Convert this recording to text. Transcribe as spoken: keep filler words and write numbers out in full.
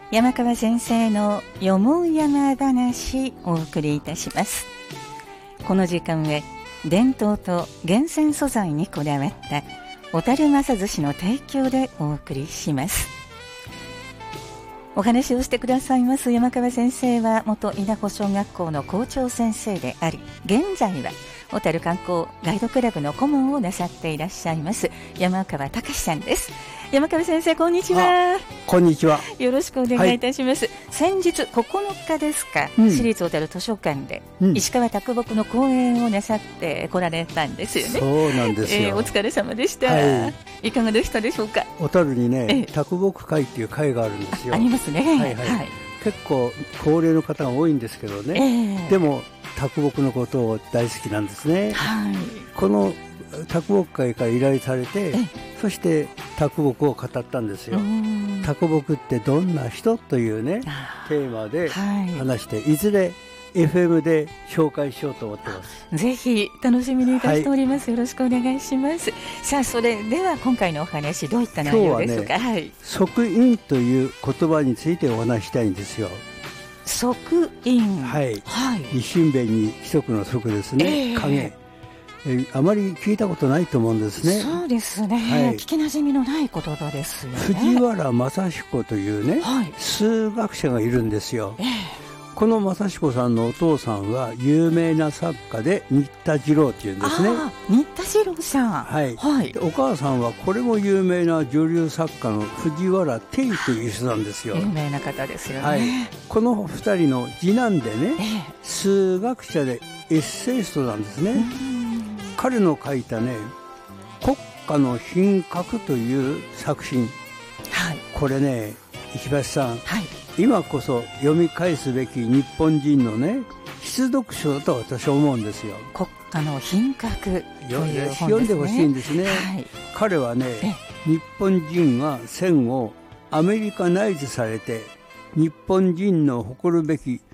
山川先生のよも山話をお送りいたします。この時間は伝統と厳選素材にこだわった小樽正寿司の提供でお送りします。お話をしてくださいます山川先生は元稲穂小学校の校長先生であり、現在は小樽観光ガイドクラブの顧問をなさっていらっしゃいます山川隆さんです。山川先生、こんにちは。 こんにちは。 よろしくお願いいたします、はい、先日ここのかですか、うん、私立小樽図書館で、うん、石川啄木の講演をなさって来られたんですよね。 そうなんですよ、 えー、お疲れ様でした、はい、いかがでしたでしょうか。 小樽にね、啄木会っていう会があるんですよ。 あ, ありますね、 はいはいはい、結構高齢の方が多いんですけどね、えー、でも啄木のことを大好きなんですね、はい、この啄木会から依頼されて、そして啄木を語ったんですよ。啄木ってどんな人というねテーマで話して、はい、いずれ エフエム で紹介しようと思ってます。 ぜひ楽しみにいたしております、はい、よろしくお願いします。さあ、それでは今回のお話、どういった内容でしょうか。今日はね、はい、 足印という言葉についてお話したいんですよ。 足印、 はい、はい、一心弁に規則の則ですね、えー、影、あまり聞いたことないと思うんですね。 そうですね、はい、聞きなじみのない言葉ですよね。 藤原正彦というね、はい、数学者がいるんですよ、えー、この正彦さんのお父さんは有名な作家で新田次郎っていうんですね。 新田次郎さん、 はい、はい、でお母さんはこれも有名な女流作家の藤原定という人なんですよ。 有名な方ですよね、はい、 このふたりの次男でね、えー、数学者でエッセイストなんですね。彼の書いたね、国家の品格という作品、はい、これね、石橋さん、はい、今こそ読み返すべき日本人のね必読書だと私は思うんですよ。 国家の品格という本ですね。 読んでほしいんですね、はい、彼はね、日本人が戦後アメリカナイズされて日本人の誇るべき